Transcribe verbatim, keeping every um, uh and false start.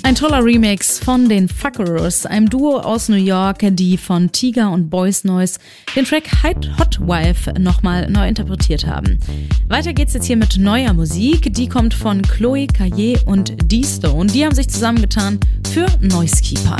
Ein toller Remix von den Fuckeros, einem Duo aus New York, die von Tiga und Boys Noise den Track Hot Wife nochmal neu interpretiert haben. Weiter geht's jetzt hier mit neuer Musik, die kommt von Chloe Caillet und D-Stone. Die haben sich zusammengetan für Noisekeeper.